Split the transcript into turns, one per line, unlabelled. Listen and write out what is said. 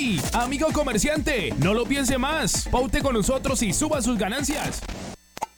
¡Hey! Amigo comerciante, no lo piense más. Paute con nosotros y suba sus ganancias.